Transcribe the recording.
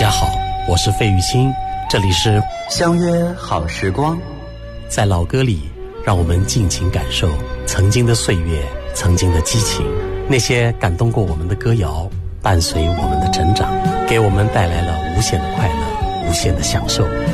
家好，我是费玉清，这里是相约好时光。 在老歌里，让我们尽情感受曾经的岁月，曾经的激情，那些感动过我们的歌谣，伴随我们的成长，给我们带来了无限的快乐，无限的享受。